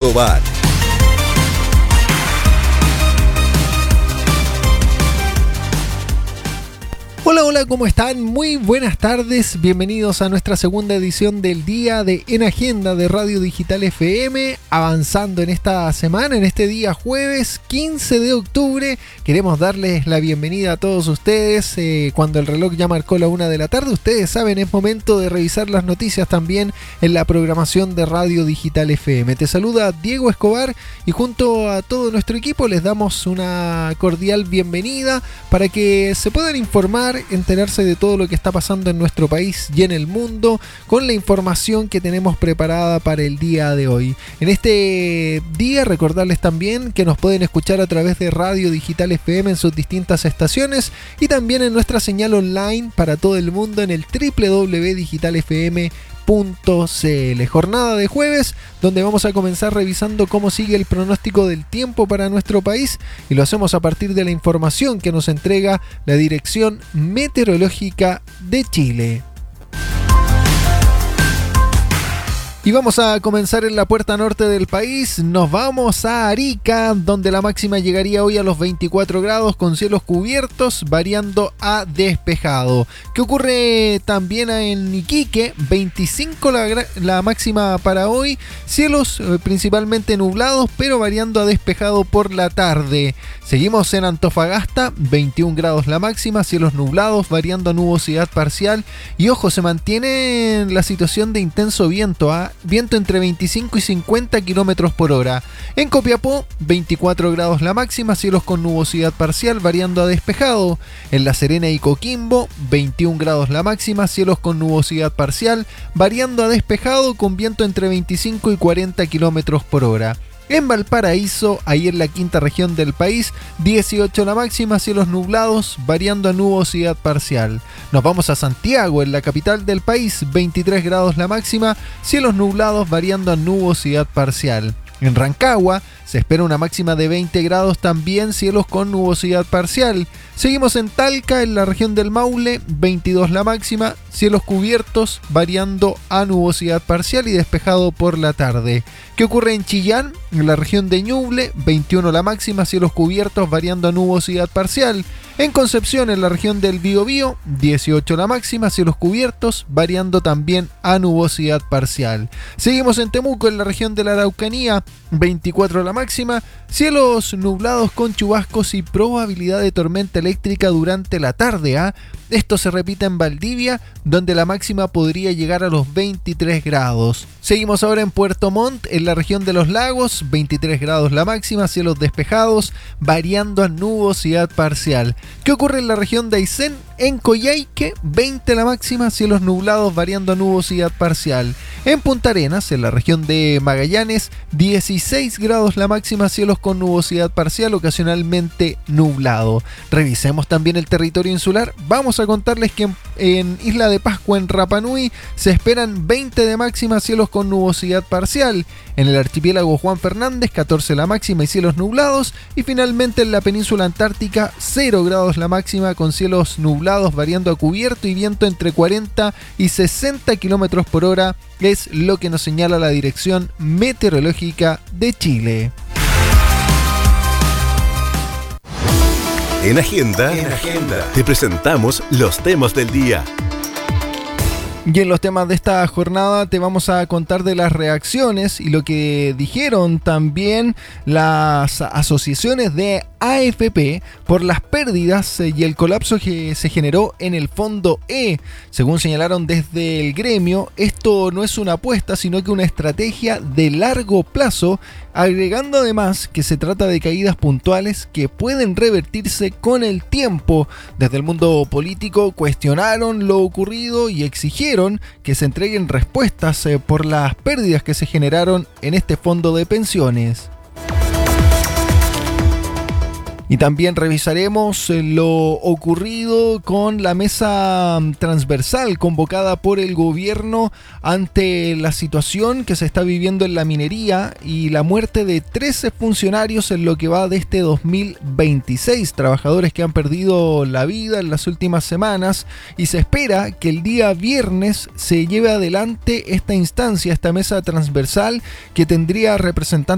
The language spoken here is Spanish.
Escobar. Hola, hola, ¿cómo están? Muy buenas tardes, bienvenidos a nuestra segunda edición del día de En Agenda de Radio Digital FM. Avanzando en esta semana, en este día jueves 15 de octubre, queremos darles la bienvenida a todos ustedes. Cuando el reloj ya marcó la 1 de la tarde, ustedes saben, es momento de revisar las noticias también en la programación de Radio Digital FM. Te saluda Diego Escobar y junto a todo nuestro equipo les damos una cordial bienvenida para que se puedan informar, enterarse de todo lo que está pasando en nuestro país y en el mundo con la información que tenemos preparada para el día de hoy. En este día recordarles también que nos pueden escuchar a través de Radio Digital FM en sus distintas estaciones y también en nuestra señal online para todo el mundo en el www.digitalfm.cl. Jornada de jueves donde vamos a comenzar revisando cómo sigue el pronóstico del tiempo para nuestro país y lo hacemos a partir de la información que nos entrega la Dirección Meteorológica de Chile. Y vamos a comenzar en la puerta norte del país. Nos vamos a Arica, donde la máxima llegaría hoy a los 24 grados con cielos cubiertos, variando a despejado. ¿Qué ocurre también en Iquique? 25 la máxima para hoy, cielos principalmente nublados, pero variando a despejado por la tarde. Seguimos en Antofagasta, 21 grados la máxima, cielos nublados, variando a nubosidad parcial. Y ojo, se mantiene la situación de intenso viento, viento entre 25 y 50 kilómetros por hora. En Copiapó, 24 grados la máxima, cielos con nubosidad parcial, variando a despejado. En La Serena y Coquimbo, 21 grados la máxima, cielos con nubosidad parcial, variando a despejado con viento entre 25 y 40 kilómetros por hora. En Valparaíso, ahí en la quinta región del país, 18 la máxima, cielos nublados, variando a nubosidad parcial. Nos vamos a Santiago, en la capital del país, 23 grados la máxima, cielos nublados, variando a nubosidad parcial. En Rancagua se espera una máxima de 20 grados también, cielos con nubosidad parcial. Seguimos en Talca, en la región del Maule, 22 la máxima, cielos cubiertos, variando a nubosidad parcial y despejado por la tarde. ¿Qué ocurre en Chillán? En la región de Ñuble, 21 la máxima, cielos cubiertos, variando a nubosidad parcial. En Concepción, en la región del Biobío, 18 la máxima, cielos cubiertos, variando también a nubosidad parcial. Seguimos en Temuco, en la región de la Araucanía, 24 la máxima, cielos nublados con chubascos y probabilidad de tormenta eléctrica durante la tarde. Esto se repite en Valdivia, donde la máxima podría llegar a los 23 grados. Seguimos ahora en Puerto Montt, en la región de los lagos, 23 grados la máxima, cielos despejados, variando a nubosidad parcial. ¿Qué ocurre en la región de Aysén? En Coyhaique, 20 la máxima, cielos nublados, variando a nubosidad parcial. En Punta Arenas, en la región de Magallanes, 16 grados la máxima, cielos con nubosidad parcial, ocasionalmente nublado. Revisemos también el territorio insular. Vamos a contarles que en Isla de Pascua, en Rapa Nui, se esperan 20 de máxima, cielos con nubosidad parcial. En el archipiélago Juan Fernández, 14 la máxima y cielos nublados. Y finalmente en la península antártica, 0 grados la máxima con cielos nublados, variando a cubierto y viento entre 40 y 60 kilómetros por hora. Es lo que nos señala la Dirección Meteorológica de Chile. En Agenda, te presentamos los temas del día. Y en los temas de esta jornada te vamos a contar de las reacciones y lo que dijeron también las asociaciones de AFP por las pérdidas y el colapso que se generó en el Fondo E. Según señalaron desde el gremio, esto no es una apuesta, sino que una estrategia de largo plazo, agregando además que se trata de caídas puntuales que pueden revertirse con el tiempo. Desde el mundo político cuestionaron lo ocurrido y exigieron que se entreguen respuestas por las pérdidas que se generaron en este fondo de pensiones. Y también revisaremos lo ocurrido con la mesa transversal convocada por el gobierno ante la situación que se está viviendo en la minería y la muerte de 13 funcionarios en lo que va de este 2026, trabajadores que han perdido la vida en las últimas semanas, y se espera que el día viernes se lleve adelante esta instancia, esta mesa transversal que tendría representantes